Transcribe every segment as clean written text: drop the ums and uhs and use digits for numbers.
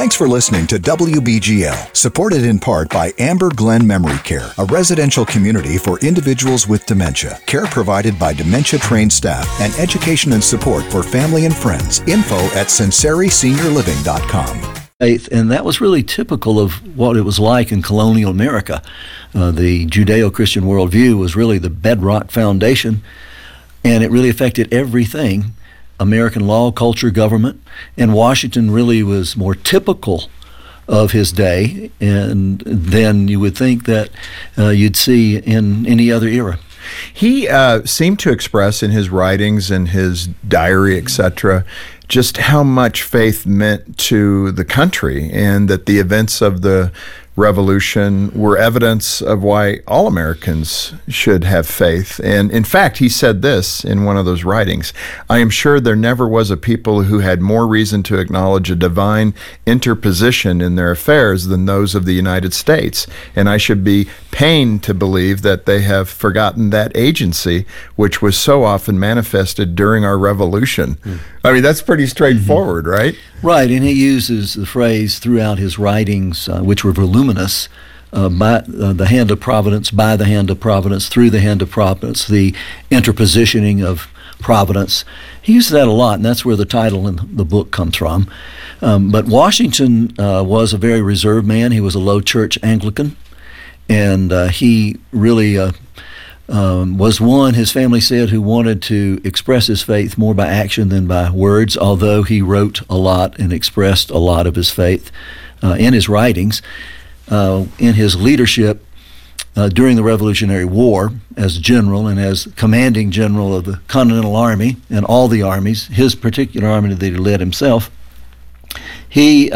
Thanks for listening to WBGL, supported in part by Amber Glen Memory Care, a residential community for individuals with dementia. Care provided by dementia-trained staff and education and support for family and friends. Info at sinceriseniorliving.com. Faith, and that was really typical of what it was like in colonial America. The Judeo-Christian worldview was really the bedrock foundation, and it really affected everything. American law, culture, government, and Washington really was more typical of his day and than you would think that you'd see in any other era. He seemed to express in his writings and his diary, etc., just how much faith meant to the country, and that the events of the Revolution were evidence of why all Americans should have faith. And in fact, he said this in one of those writings: "I am sure there never was a people who had more reason to acknowledge a divine interposition in their affairs than those of the United States, and I should be pained to believe that they have forgotten that agency which was so often manifested during our Revolution." I mean, that's pretty straightforward, right? Right, and he uses the phrase throughout his writings, which were voluminous, by the hand of providence, by the hand of providence, through the hand of providence, the interpositioning of providence. He uses that a lot, and that's where the title in the book comes from. But Washington was a very reserved man. He was a low church Anglican, and he really was one, his family said, who wanted to express his faith more by action than by words, although he wrote a lot and expressed a lot of his faith in his writings. In his leadership during the Revolutionary War as general and as commanding general of the Continental Army and all the armies, his particular army that he led himself, he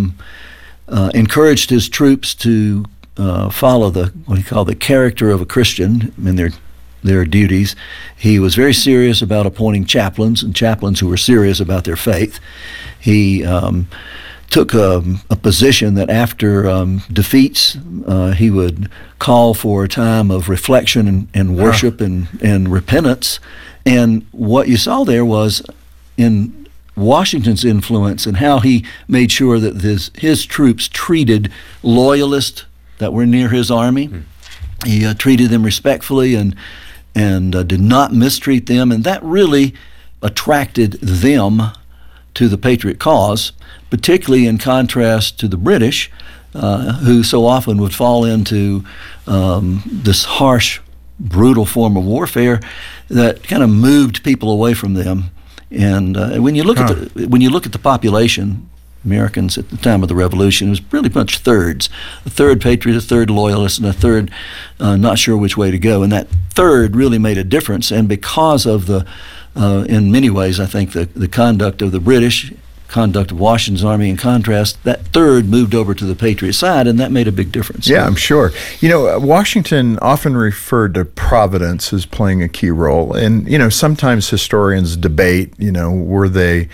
encouraged his troops to follow what he called the character of a Christian in their duties. He was very serious about appointing chaplains, and chaplains who were serious about their faith. He took a position that after defeats, he would call for a time of reflection and worship and repentance. And what you saw there was in Washington's influence and how he made sure that his troops treated loyalists that were near his army. He treated them respectfully and did not mistreat them, and that really attracted them to the Patriot cause, particularly in contrast to the British, who so often would fall into this harsh, brutal form of warfare that kind of moved people away from them. And when you look at the population, Americans at the time of the Revolution, it was really much thirds. A third patriot, a third loyalist, and a third not sure which way to go. And that third really made a difference. And because of in many ways, I think the conduct of the British, conduct of Washington's army in contrast, that third moved over to the Patriot side, and that made a big difference. Yeah, I'm sure. You know, Washington often referred to providence as playing a key role. And, you know, sometimes historians debate, were they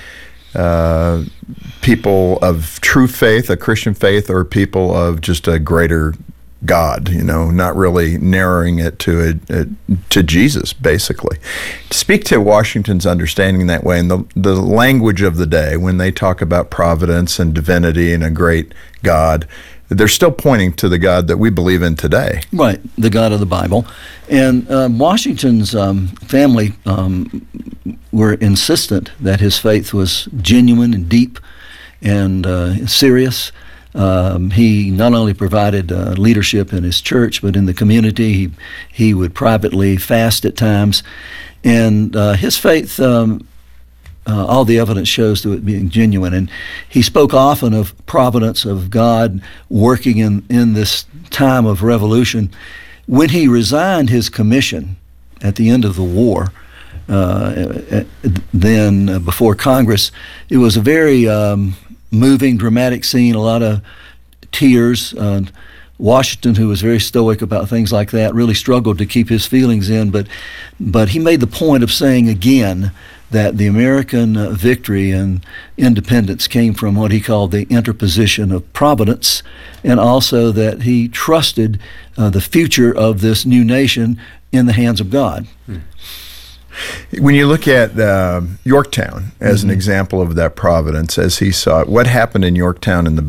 people of true faith, a Christian faith, or people of just a greater God, not really narrowing it to Jesus, basically. Speak to Washington's understanding that way, and the language of the day when they talk about providence and divinity and a great God. They're still pointing to the God that we believe in today. Right, the God of the Bible. And Washington's family were insistent that his faith was genuine and deep and serious. He not only provided leadership in his church, but in the community. He would privately fast at times. And his faith, all the evidence shows to it being genuine. And he spoke often of providence, of God working in this time of revolution. When he resigned his commission at the end of the war, then before Congress, it was a very moving, dramatic scene, a lot of tears. Washington, who was very stoic about things like that, really struggled to keep his feelings in, but he made the point of saying again that the American victory and independence came from what he called the interposition of providence, and also that he trusted the future of this new nation in the hands of God. When you look at Yorktown as an example of that providence, as he saw it, what happened in Yorktown in the